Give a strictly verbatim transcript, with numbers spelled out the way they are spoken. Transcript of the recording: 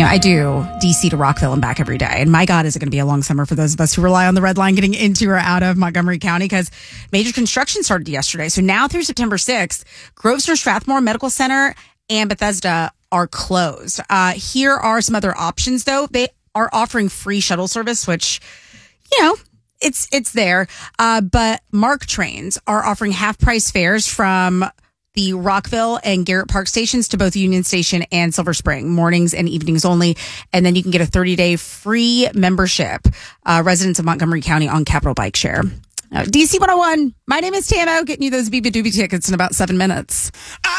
know, I do D C to Rockville and back every day. And my God, is it going to be a long summer for those of us who rely on the Red Line getting into or out of Montgomery County, because major construction started yesterday. So now through September sixth, Grosvenor Strathmore Medical Center and Bethesda are closed. Uh, here are some other options, though. They are offering free shuttle service, which, you know, it's it's there. Uh, but MARC trains are offering half-price fares from the Rockville and Garrett Park stations to both Union Station and Silver Spring, mornings and evenings only. And then you can get a thirty-day free membership, uh, residents of Montgomery County on Capital Bike Share. Uh, D C one oh one, my name is Tano, getting you those B B Doobie tickets in about seven minutes.